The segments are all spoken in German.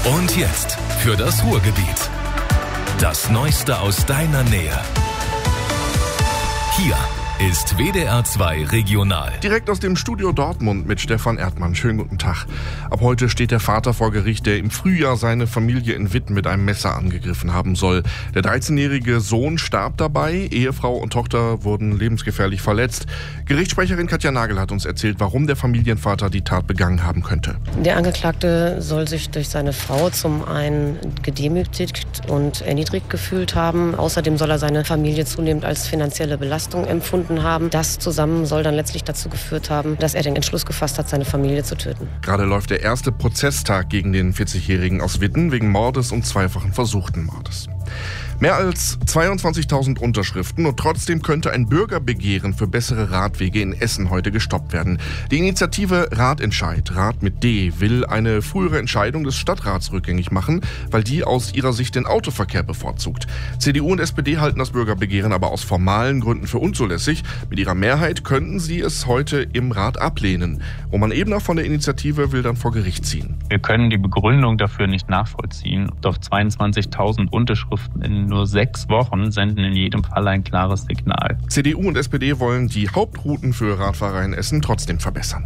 Und jetzt für das Ruhrgebiet. Das Neueste aus deiner Nähe. Hier ist WDR 2 Regional. Direkt aus dem Studio Dortmund mit Stefan Erdmann. Schönen guten Tag. Ab heute steht der Vater vor Gericht, der im Frühjahr seine Familie in Witten mit einem Messer angegriffen haben soll. Der 13-jährige Sohn starb dabei, Ehefrau und Tochter wurden lebensgefährlich verletzt. Gerichtssprecherin Katja Nagel hat uns erzählt, warum der Familienvater die Tat begangen haben könnte. Der Angeklagte soll sich durch seine Frau zum einen gedemütigt und erniedrigt gefühlt haben. Außerdem soll er seine Familie zunehmend als finanzielle Belastung empfunden haben. Das zusammen soll dann letztlich dazu geführt haben, dass er den Entschluss gefasst hat, seine Familie zu töten. Gerade läuft der erste Prozesstag gegen den 40-Jährigen aus Witten wegen Mordes und zweifachen versuchten Mordes. Mehr als 22.000 Unterschriften und trotzdem könnte ein Bürgerbegehren für bessere Radwege in Essen heute gestoppt werden. Die Initiative Ratentscheid, Rat mit D, will eine frühere Entscheidung des Stadtrats rückgängig machen, weil die aus ihrer Sicht den Autoverkehr bevorzugt. CDU und SPD halten das Bürgerbegehren aber aus formalen Gründen für unzulässig. Mit ihrer Mehrheit könnten sie es heute im Rat ablehnen. Roman Ebner von der Initiative will dann vor Gericht ziehen. Wir können die Begründung dafür nicht nachvollziehen. Doch 22.000 Unterschriften in nur 6 Wochen senden in jedem Fall ein klares Signal. CDU und SPD wollen die Hauptrouten für Radfahrer in Essen trotzdem verbessern.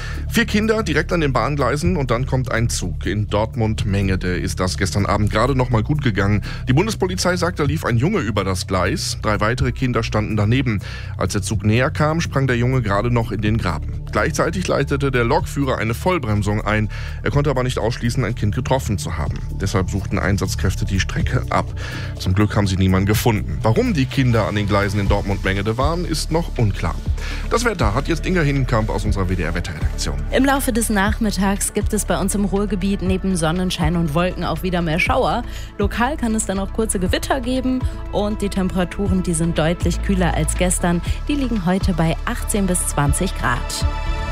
4 Kinder direkt an den Bahngleisen und dann kommt ein Zug. In Dortmund-Mengede ist das gestern Abend gerade noch mal gut gegangen. Die Bundespolizei sagt, da lief ein Junge über das Gleis. 3 weitere Kinder standen daneben. Als der Zug näher kam, sprang der Junge gerade noch in den Graben. Gleichzeitig leitete der Lokführer eine Vollbremsung ein. Er konnte aber nicht ausschließen, ein Kind getroffen zu haben. Deshalb suchten Einsatzkräfte die Strecke ab. Zum Glück haben sie niemanden gefunden. Warum die Kinder an den Gleisen in Dortmund-Mengede waren, ist noch unklar. Das Wetter hat jetzt Inga Hinnenkamp aus unserer WDR-Wetterredaktion. Im Laufe des Nachmittags gibt es bei uns im Ruhrgebiet neben Sonnenschein und Wolken auch wieder mehr Schauer. Lokal kann es dann auch kurze Gewitter geben und die Temperaturen, die sind deutlich kühler als gestern. Die liegen heute bei 18 bis 20 Grad.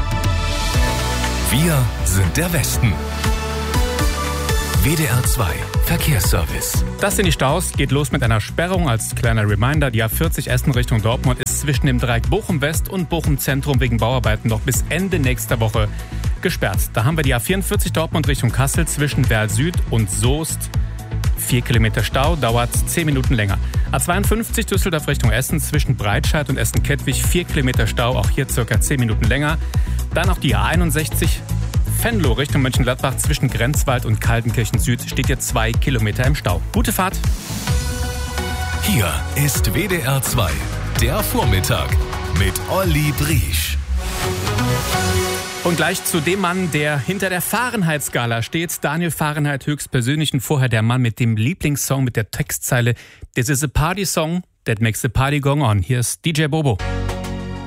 Wir sind der Westen. WDR 2 Verkehrsservice. Das sind die Staus. Geht los mit einer Sperrung. Als kleiner Reminder, die A40 Essen Richtung Dortmund ist zwischen dem Dreieck Bochum West und Bochum Zentrum wegen Bauarbeiten noch bis Ende nächster Woche gesperrt. Da haben wir die A44 Dortmund Richtung Kassel zwischen Werl Süd und Soest. 4 Kilometer Stau, dauert 10 Minuten länger. A52 Düsseldorf Richtung Essen zwischen Breitscheid und Essen-Kettwig 4 Kilometer Stau, auch hier circa 10 Minuten länger. Dann auch die A61 Venlo Richtung Mönchengladbach zwischen Grenzwald und Kaltenkirchen Süd steht jetzt 2 Kilometer im Stau. Gute Fahrt! Hier ist WDR 2, der Vormittag mit Olli Briesch. Und gleich zu dem Mann, der hinter der Fahrenheit-Skala steht. Daniel Fahrenheit höchstpersönlich und vorher der Mann mit dem Lieblingssong mit der Textzeile This is a party song that makes the party go on. Hier ist DJ Bobo.